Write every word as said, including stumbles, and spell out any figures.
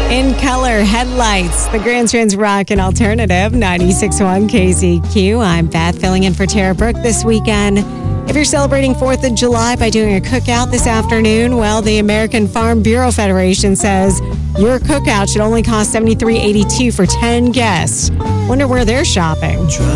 In Color, Headlights, the Grand Trans Rock and Alternative, ninety-six point one K Z Q. I'm Beth, filling in for Tara Brooke this weekend. If you're celebrating fourth of July by doing a cookout this afternoon, well, the American Farm Bureau Federation says your cookout should only cost seventy-three dollars and eighty-two cents for ten guests. Wonder where they're shopping.